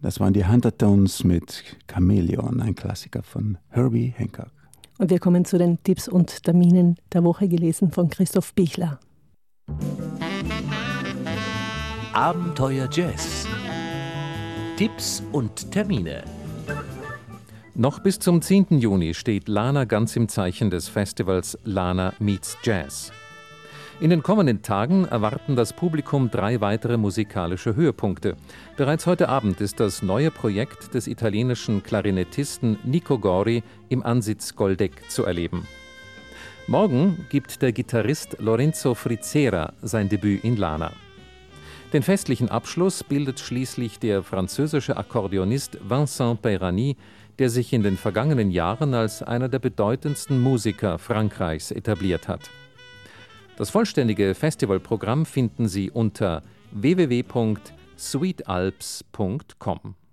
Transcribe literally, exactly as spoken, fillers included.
Das waren die Huntertones mit Chameleon, ein Klassiker von Herbie Hancock. Und wir kommen zu den Tipps und Terminen der Woche, gelesen von Christoph Bichler. Abenteuer Jazz. Tipps und Termine. Noch bis zum zehnten Juni steht Lana ganz im Zeichen des Festivals Lana Meets Jazz. In den kommenden Tagen erwarten das Publikum drei weitere musikalische Höhepunkte. Bereits heute Abend ist das neue Projekt des italienischen Klarinettisten Nico Gori im Ansitz Goldeck zu erleben. Morgen gibt der Gitarrist Lorenzo Frizzera sein Debüt in Lana. Den festlichen Abschluss bildet schließlich der französische Akkordeonist Vincent Peyrani, der sich in den vergangenen Jahren als einer der bedeutendsten Musiker Frankreichs etabliert hat. Das vollständige Festivalprogramm finden Sie unter w w w punkt sweet alps punkt com.